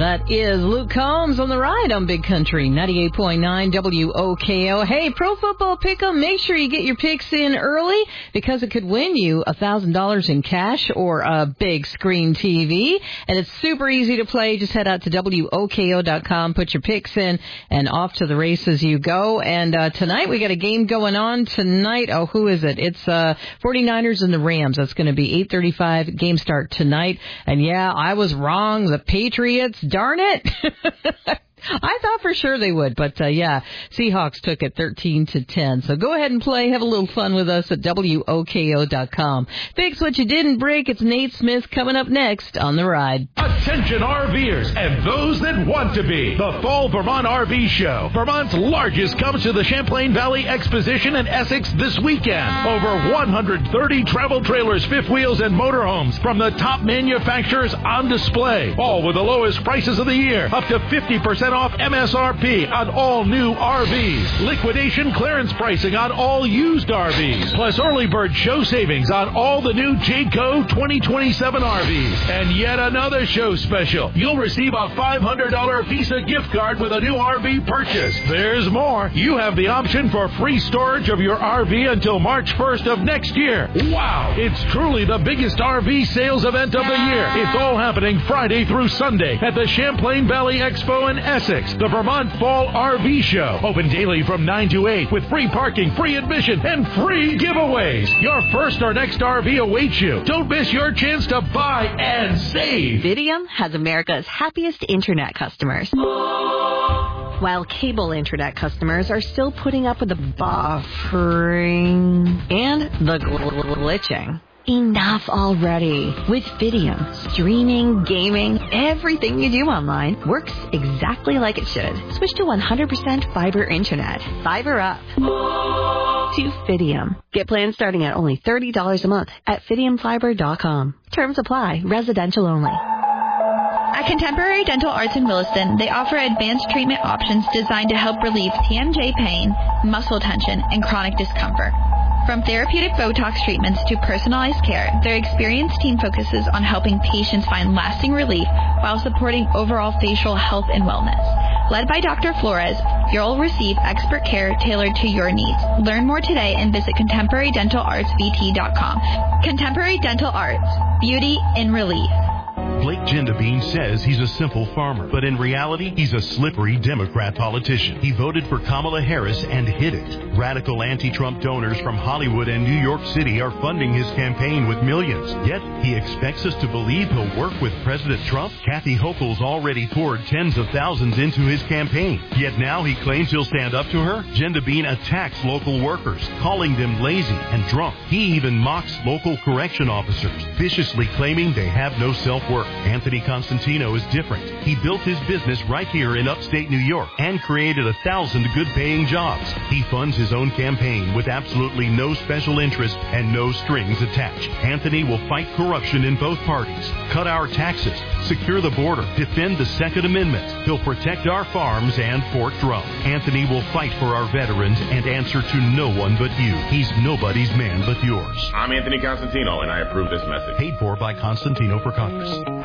That is Luke Combs on the ride on Big Country 98.9 WOKO. Hey, Pro Football Pick'em, make sure you get your picks in early because it could win you $1,000 in cash or a big screen TV. And it's super easy to play. Just head out to WOKO.com, put your picks in, and off to the races you go. And tonight we got a game going on tonight. Oh, who is it? It's 49ers and the Rams. That's going to be 8:35 game start tonight. And yeah, I was wrong. The Patriots, darn it. I thought for sure they would, but yeah, Seahawks took it 13-10. So go ahead and play. Have a little fun with us at WOKO.com. Fix what you didn't break. It's Nate Smith coming up next on The Ride. Attention RVers and those that want to be. The Fall Vermont RV Show, Vermont's largest, comes to the Champlain Valley Exposition in Essex this weekend. Over 130 travel trailers, fifth wheels, and motorhomes from the top manufacturers on display. All with the lowest prices of the year. Up to 50% off MSRP on all new RVs. Liquidation clearance pricing on all used RVs. Plus early bird show savings on all the new Jayco 2027 RVs. And yet another show special. You'll receive a $500 Visa gift card with a new RV purchase. There's more. You have the option for free storage of your RV until March 1st of next year. Wow! It's truly the biggest RV sales event of the year. It's all happening Friday through Sunday at the Champlain Valley Expo in Essex, the Vermont Fall RV Show. Open daily from 9 to 8 with free parking, free admission, and free giveaways. Your first or next RV awaits you. Don't miss your chance to buy and save. Fidium has America's happiest internet customers. While cable internet customers are still putting up with the buffering and the glitching. Enough already. With Fidium, streaming, gaming, everything you do online works exactly like it should. Switch to 100% fiber internet. Fiber up. To Fidium. Get plans starting at only $30 a month at FidiumFiber.com. Terms apply. Residential only. At Contemporary Dental Arts in Williston, they offer advanced treatment options designed to help relieve TMJ pain, muscle tension, and chronic discomfort. From therapeutic Botox treatments to personalized care, their experienced team focuses on helping patients find lasting relief while supporting overall facial health and wellness. Led by Dr. Flores, you'll receive expert care tailored to your needs. Learn more today and visit ContemporaryDentalArtsVT.com. Contemporary Dental Arts, beauty in relief. Blake Gendabine says he's a simple farmer, but in reality, he's a slippery Democrat politician. He voted for Kamala Harris and hid it. Radical anti-Trump donors from Hollywood and New York City are funding his campaign with millions. Yet, he expects us to believe he'll work with President Trump. Kathy Hochul's already poured tens of thousands into his campaign. Yet now he claims he'll stand up to her. Gendabine attacks local workers, calling them lazy and drunk. He even mocks local correction officers, viciously claiming they have no self-worth. Anthony Constantino is different. He built his business right here in upstate New York and created 1,000 good-paying jobs. He funds his own campaign with absolutely no special interest and no strings attached. Anthony will fight corruption in both parties, cut our taxes, secure the border, defend the Second Amendment. He'll protect our farms and Fort Drum. Anthony will fight for our veterans and answer to no one but you. He's nobody's man but yours. I'm Anthony Constantino, and I approve this message. Paid for by Constantino for Congress.